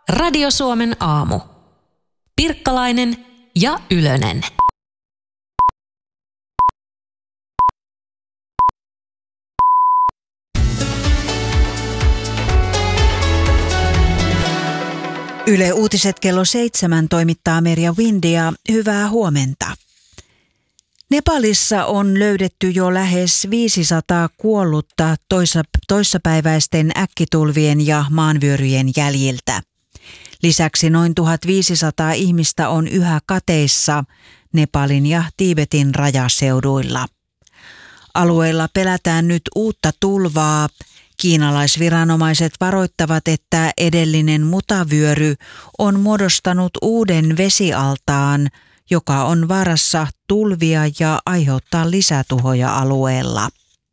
Radio Suomen aamu. Pirkkalainen ja Ylönen. Yle Uutiset kello 7 toimittaa Merja Windia. Hyvää huomenta. Nepalissa on löydetty jo lähes 500 kuollutta toissapäiväisten äkkitulvien ja maanvyöryjen jäljiltä. Lisäksi noin 1500 ihmistä on yhä kateissa Nepalin ja Tiibetin rajaseuduilla. Alueella pelätään nyt uutta tulvaa. Kiinalaisviranomaiset varoittavat, että edellinen mutavyöry on muodostanut uuden vesialtaan, joka on vaarassa tulvia ja aiheuttaa lisätuhoja alueella.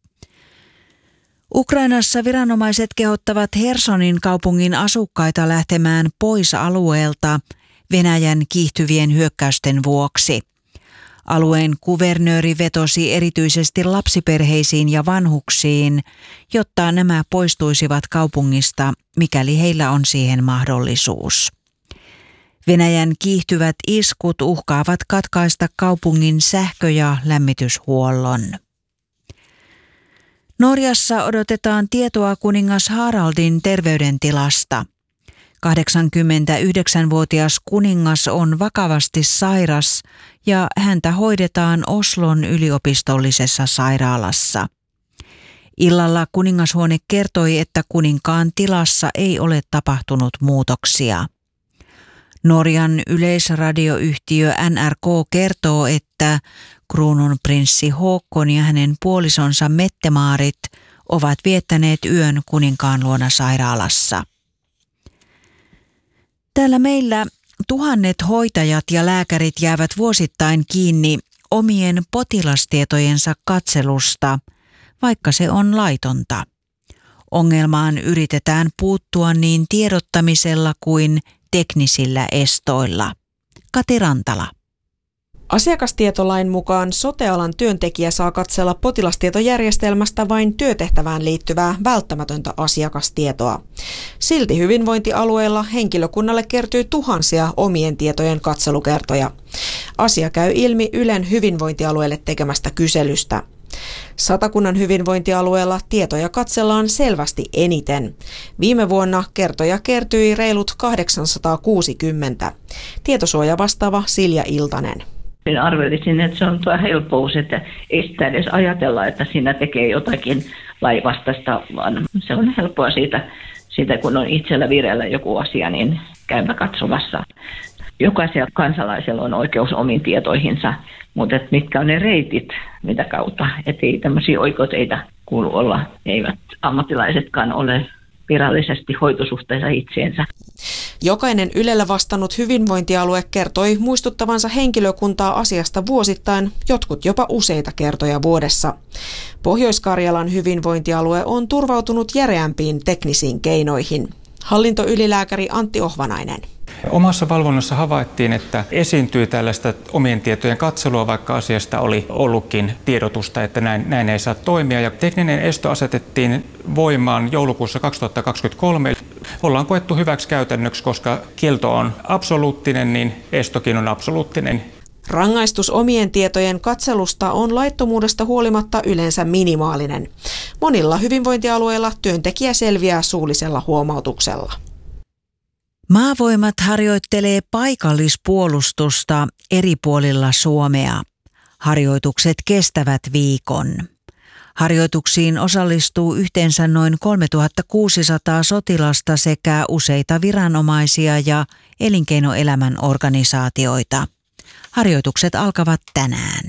Ukrainassa viranomaiset kehottavat Hersonin kaupungin asukkaita lähtemään pois alueelta Venäjän kiihtyvien hyökkäysten vuoksi. Alueen kuvernööri vetosi erityisesti lapsiperheisiin ja vanhuksiin, jotta nämä poistuisivat kaupungista, mikäli heillä on siihen mahdollisuus. Venäjän kiihtyvät iskut uhkaavat katkaista kaupungin sähkö- ja lämmityshuollon. Norjassa odotetaan tietoa kuningas Haraldin terveydentilasta. 89-vuotias kuningas on vakavasti sairas ja häntä hoidetaan Oslon yliopistollisessa sairaalassa. Illalla kuningashuone kertoi, että kuninkaan tilassa ei ole tapahtunut muutoksia. Norjan yleisradioyhtiö NRK kertoo, että kruununprinssi Håkon ja hänen puolisonsa Mette-Maarit ovat viettäneet yön kuninkaan luona sairaalassa. Täällä meillä tuhannet hoitajat ja lääkärit jäävät vuosittain kiinni omien potilastietojensa katselusta, vaikka se on laitonta. Ongelmaan yritetään puuttua niin tiedottamisella kuin teknisillä estoilla. Kati Rantala. Asiakastietolain mukaan sote-alan työntekijä saa katsella potilastietojärjestelmästä vain työtehtävään liittyvää välttämätöntä asiakastietoa. Silti hyvinvointialueella henkilökunnalle kertyy tuhansia omien tietojen katselukertoja. Asia käy ilmi Ylen hyvinvointialueelle tekemästä kyselystä. Satakunnan hyvinvointialueella tietoja katsellaan selvästi eniten. Viime vuonna kertoja kertyi reilut 860. Tietosuoja vastaava Silja Iltanen. Arvelisin, että se on tuo helppous, että ei sitä edes ajatella, että siinä tekee jotakin lainvastaista, vaan se on helppoa siitä, kun on itsellä vireillä joku asia, niin käydä katsomassa. Jokaisella kansalaisella on oikeus omiin tietoihinsa, mutta mitkä on ne reitit, mitä kautta, ettei tämmöisiä oikeuteita kuulu olla, eivät ammattilaisetkaan ole virallisesti hoitosuhteessa itseensä. Jokainen Ylellä vastannut hyvinvointialue kertoi muistuttavansa henkilökuntaa asiasta vuosittain, jotkut jopa useita kertoja vuodessa. Pohjois-Karjalan hyvinvointialue on turvautunut järeämpiin teknisiin keinoihin. Hallintoylilääkäri Antti Ohvanainen. Omassa valvonnassa havaittiin, että esiintyi tällaista omien tietojen katselua, vaikka asiasta oli ollutkin tiedotusta, että näin ei saa toimia. Ja tekninen esto asetettiin voimaan joulukuussa 2023. Ollaan koettu hyväksi käytännöksi, koska kielto on absoluuttinen, niin estokin on absoluuttinen. Rangaistus omien tietojen katselusta on laittomuudesta huolimatta yleensä minimaalinen. Monilla hyvinvointialueilla työntekijä selviää suullisella huomautuksella. Maavoimat harjoittelee paikallispuolustusta eri puolilla Suomea. Harjoitukset kestävät viikon. Harjoituksiin osallistuu yhteensä noin 3600 sotilasta sekä useita viranomaisia ja elinkeinoelämän organisaatioita. Harjoitukset alkavat tänään.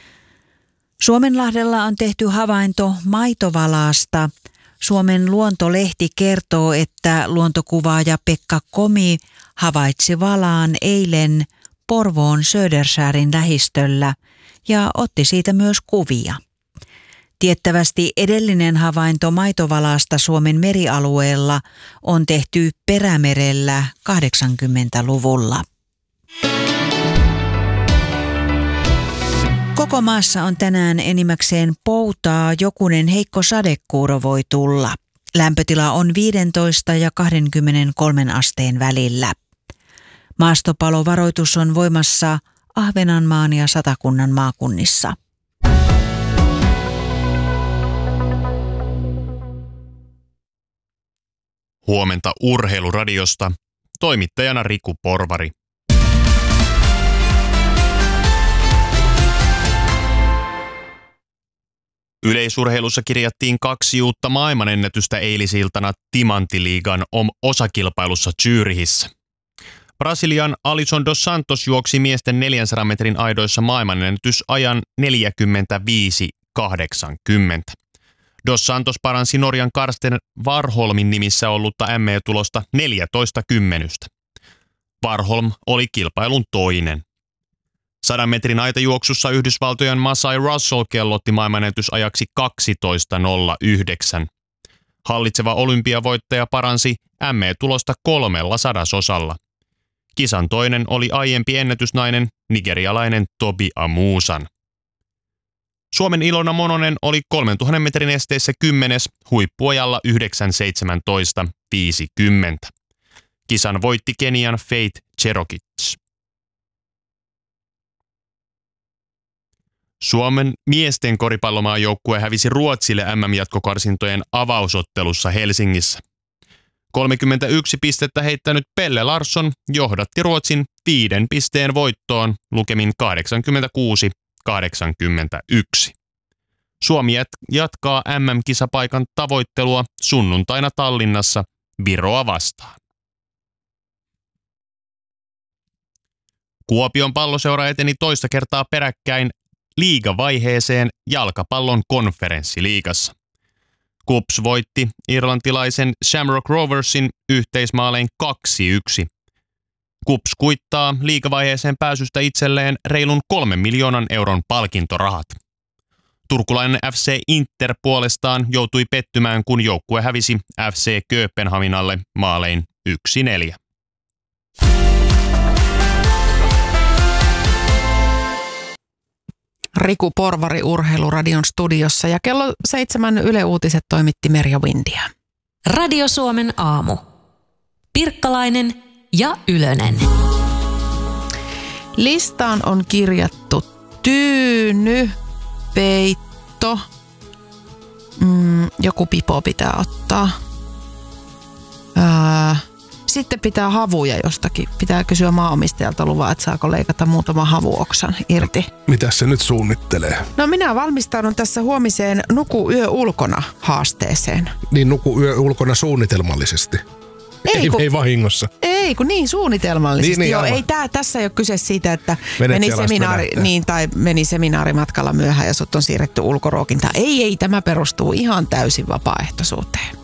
Suomenlahdella on tehty havainto maitovalaasta. Suomen luontolehti kertoo, että luontokuvaaja Pekka Komi havaitsi valaan eilen Porvoon Söderskärin lähistöllä ja otti siitä myös kuvia. Tiettävästi edellinen havainto maitovalaasta Suomen merialueella on tehty Perämerellä 80-luvulla. Koko maassa on tänään enimmäkseen poutaa, jokunen heikko sadekuuro voi tulla. Lämpötila on 15 ja 23 asteen välillä. Maastopalovaroitus on voimassa Ahvenanmaan ja Satakunnan maakunnissa. Huomenta Urheiluradiosta. Toimittajana Riku Porvari. Yleisurheilussa kirjattiin 2 uutta maailmanennätystä eilisiltana Timanttiliigan osakilpailussa Zürichissä. Brasilian Alisson dos Santos juoksi miesten 400 metrin aidoissa maailmanennätysajan 45.80. Dos Santos paransi Norjan Karsten Warholmin nimissä ollutta ME-tulosta 14.10. Warholm oli kilpailun toinen. 100 metrin aitajuoksussa Yhdysvaltojen Masai Russell kellotti maailmanennätysajaksi 12.09. Hallitseva olympiavoittaja paransi ME-tulosta 3/100. Kisan toinen oli aiempi ennätysnainen nigerialainen Tobi Amusan. Suomen Ilona Mononen oli 3000 metrin esteissä 10. huippuajalla 9.17.50. Kisan voitti Kenian Faith Cherokee. Suomen miesten koripallomaajoukkue hävisi Ruotsille MM-jatkokarsintojen avausottelussa Helsingissä. 31 pistettä heittänyt Pelle Larsson johdatti Ruotsin 5 pisteen voittoon lukemin 86-81. Suomi jatkaa MM-kisapaikan tavoittelua sunnuntaina Tallinnassa Viroa vastaan. Kuopion Palloseura eteni toista kertaa peräkkäin liigavaiheeseen jalkapallon konferenssiliigassa. KuPS voitti irlantilaisen Shamrock Roversin yhteismaalein 2-1. KuPS kuittaa liigavaiheeseen pääsystä itselleen reilun 3 miljoonan euron palkintorahat. Turkulainen FC Inter puolestaan joutui pettymään, kun joukkue hävisi FC Kööpenhaminalle maalein 1-4. Riku Porvari Urheiluradion studiossa ja kello 7 Yle Uutiset toimitti Merja Windia. Radio Suomen aamu. Pirkkalainen ja Ylönen. Listaan on kirjattu tyyny, peitto, joku pipo pitää ottaa. Sitten pitää havuja jostakin. Pitää kysyä maanomistajalta luvaa, että saako leikata muutaman havuoksan irti. Mitä se nyt suunnittelee? No minä valmistaudun tässä huomiseen Nuku yö ulkona -haasteeseen. Niin nuku yö ulkona suunnitelmallisesti. Ei vahingossa. Ei, kun niin suunnitelmallisesti. Niin, joo, ei tässä ei ole kyse siitä, että meni seminaarimatkalla myöhään ja sut on siirretty ulkoruokintaan. Ei, tämä perustuu ihan täysin vapaaehtoisuuteen.